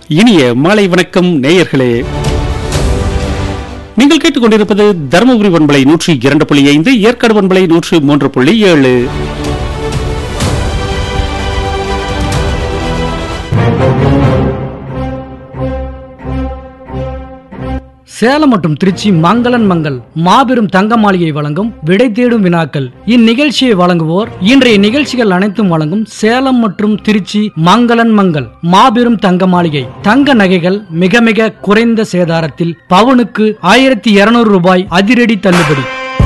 இனிய மாலை வணக்கம் நேயர்களே. நீங்கள் கேட்டுக்கொண்டிருப்பது தருமபுரி பண்பலை 102.5, ஏற்காடு பண்பலை 103.7. சேலம் மற்றும் திருச்சி மங்களன் மங்கள் மாபெரும் தங்க மாளிகை வழங்கும் விடை தேடும் வினாக்கள். இந்நிகழ்ச்சியை வழங்குவோர் இன்றைய நிகழ்ச்சிகள் அனைத்தும் வழங்கும் சேலம் மற்றும் திருச்சி மங்களன் மங்கள் மாபெரும் தங்க மாளிகை. தங்க நகைகள் மிக மிக குறைந்த சேதாரத்தில் பவுனுக்கு 1200 ரூபாய் அதிரடி தள்ளுபடி.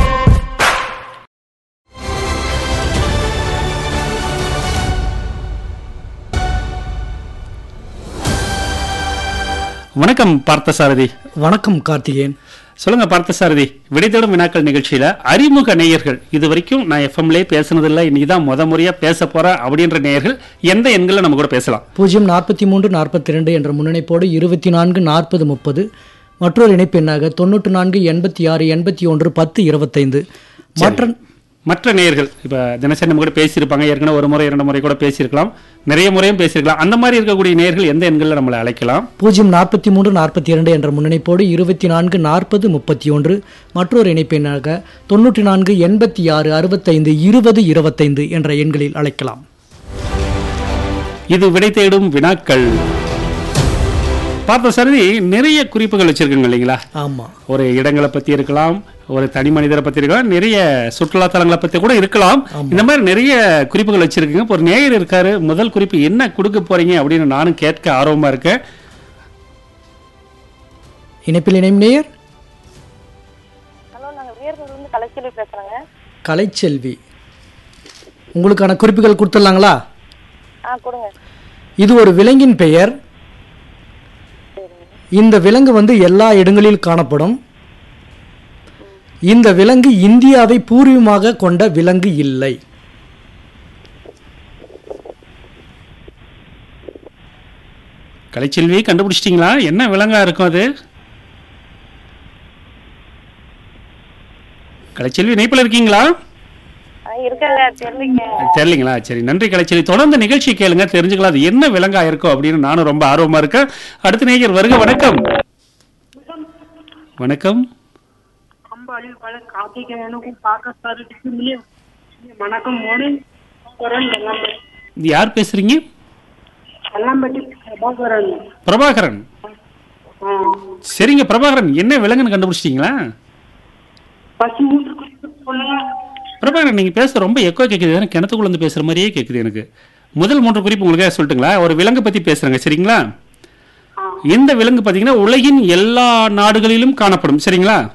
வணக்கம் பார்த்தசாரதி. வணக்கம் கார்த்திகேயன். சொல்லுங்க பார்த்தசாரதி, விடை தேடும் வினாக்கள் நிகழ்ச்சியில அறிமுக நேயர்கள், இது வரைக்கும் நான் எஃப்எம்லேயே பேசுனதில்லை, இன்னைக்குதான் முறையா பேச போறேன் அப்படின்ற நேயர்கள் எந்த எண்களை நம்ம கூட பேசலாம்? 043 42 என்ற முன்னிணைப்போடு 24 40 30, மற்றொரு இணைப்பு எண்ணாக 94 86 81 10 25. மற்ற நேயர்கள் இப்ப தினசரி நம்ம கூட பேசியிருப்பாங்க, ஏற்கனவே ஒரு முறை 2 முறை கூட பேசியிருக்கலாம், நிறைய முறையும் பேசியிருக்கலாம். அந்த மாதிரி இருக்கக்கூடிய நேயர்கள் எந்த எண்களில் நம்மளை அழைக்கலாம்? 043 42 என்ற முன்னிணைப்போடு 24 40 31, மற்றொரு இணைப்பு எண்ணாக 94 86 65 20 25 என்ற எண்களில் அழைக்கலாம். இது விடை தேடும் வினாக்கள். பார்த்தசாரதி, நிறைய குறிப்புகள் வச்சிருக்கீங்க இல்லைங்களா? ஆமா. ஒரு இடங்களை பத்தி இருக்கலாம், ஒரு தனி மனிதரை பத்தி இருக்கலாம், நிறைய சுற்றுலா தலங்களை பத்தி கூட இருக்கலாம். இந்த மாதிரி நிறைய குறிப்புகள் வச்சிருக்கீங்க. ஒரு நேயர் இருக்காரு, முதல் குறிப்பு என்ன கொடுக்க போறீங்க அப்படின்னு நானும் கேட்க ஆர்வமா இருக்கேன். இணைப்பில் இணையும் நேயர். ஹலோ, நாங்க வீரபுரம்ல கலைச்செல்வி பேசுறேங்க. கலைச்செல்வி, உங்களுக்கான குறிப்புகள் கொடுத்துடலாங்களா? கொடுங்க. இது ஒரு விலங்கின் பெயர். இந்த விலங்கு எல்லா இடங்களில் காணப்படும். இந்த விலங்கு இந்தியாவை பூர்வீகமாக கொண்ட விலங்கு இல்லை. கலைச்செல்வி, கண்டுபிடிச்சிட்டீங்களா? என்ன விலங்கா இருக்கும் அது? கலைச்செல்வி, இணைப்பில் இருக்கீங்களா? தெரியலீங்களா? சரி, நன்றி கலைச்செல்வி. தொடர்ந்து நிகழ்ச்சி கேளுங்க, தெரிஞ்சுக்கலாம் அது என்ன விலங்கா இருக்கும் அப்படின்னு நானும் ரொம்ப ஆர்வமா இருக்கேன். அடுத்த நேயர் வருக. வணக்கம். வணக்கம். யார் பேசுறீங்க? பிரபாகரன். சரிங்க பிரபாகரன், என்ன விலங்குன்னு கண்டுபிடிச்சிட்டீங்களா? பிரபாகரன், நீங்க பேச ரொம்ப எக்கோ கேக்குது, கிணத்துக்குள்ள இருந்து பேசுற மாதிரியே கேக்குது எனக்கு. முதல் 3 குறிப்பு உங்களுக்கு சொல்லட்டுங்களா? ஒரு விலங்கு பத்தி பேசுறேங்க, சரிங்களா? இந்த விலங்கு பாத்தீங்கன்னா உலகின் எல்லா நாடுகளிலும் காணப்படும், சரிங்களா?